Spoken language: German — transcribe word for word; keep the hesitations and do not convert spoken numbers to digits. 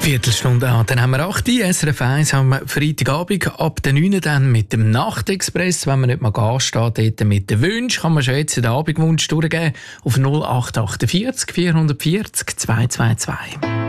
Viertelstunde an, dann haben wir acht Uhr, S R F eins am Freitagabend ab der neun Uhr dann mit dem Nachtexpress. Wenn man nicht mal ansteht, dort mit den Wünschen, kann man schon jetzt den Abendwunsch durchgeben auf null acht acht vier vier vier null zwei zwei zwei.